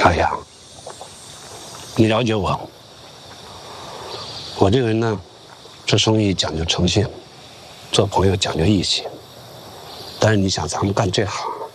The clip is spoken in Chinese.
哎呀，你了解我，我这个人呢，做生意讲究诚信，做朋友讲究义气。但是你想，咱们干这行，